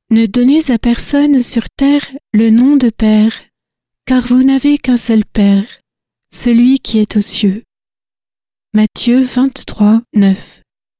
Ne donnez à personne sur terre le nom de Père, car vous n'avez qu'un seul Père, celui qui est aux cieux. Matthieu 23, 9.